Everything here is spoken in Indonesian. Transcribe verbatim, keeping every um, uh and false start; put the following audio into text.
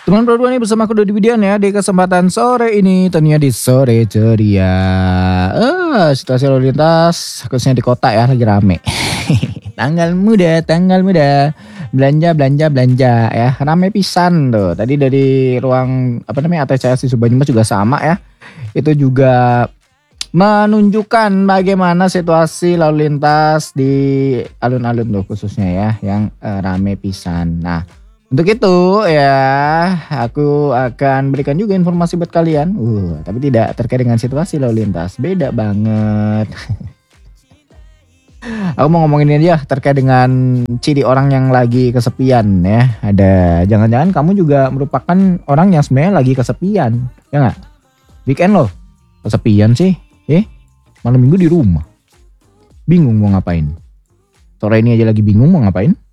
Teman berdua nih bersama aku Dodi Widian ya di kesempatan sore ini tentunya di sore ceria. Eh, situasi lalu lintas khususnya di kota ya lagi rame. Tanggal muda, tanggal muda. Belanja, belanja, belanja ya. Rame pisan tuh. Tadi dari ruang apa namanya A T C S di Subanyumas juga sama ya. Itu juga menunjukkan bagaimana situasi lalu lintas di alun-alun tuh khususnya ya yang eh, rame pisan. Nah, untuk itu ya aku akan berikan juga informasi buat kalian. Uh, tapi tidak terkait dengan situasi lalu lintas. Beda banget. Aku mau ngomongin ini aja terkait dengan ciri orang yang lagi kesepian ya. Ada jangan-jangan kamu juga merupakan orang yang sebenarnya lagi kesepian, ya nggak? Weekend loh, kesepian sih. Eh, malam minggu di rumah. Bingung mau ngapain. Sore ini aja lagi bingung mau ngapain.